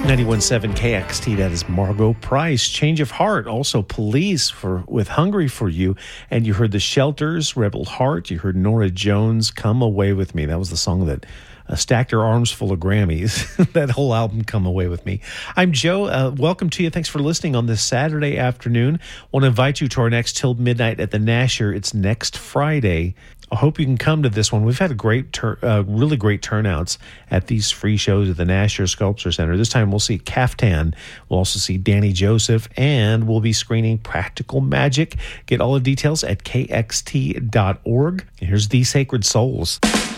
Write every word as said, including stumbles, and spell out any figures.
ninety-one point seven K X T, that is Margot Price. Change of Heart, also Police for with Hungry for You. And you heard The Shelters, Rebel Heart. You heard Norah Jones, Come Away With Me. That was the song that uh, stacked her arms full of Grammys. That whole album, Come Away With Me. I'm Joe. Uh, welcome to you. Thanks for listening on this Saturday afternoon. I want to invite you to our next Till Midnight at the Nasher. It's next Friday. I hope you can come to this one. We've had a great, tur- uh, really great turnouts at these free shows at the Nasher Sculpture Center. This time we'll see Kaftan. We'll also see Danny Joseph, and we'll be screening Practical Magic. Get all the details at K X T dot org. Here's The Sacred Souls.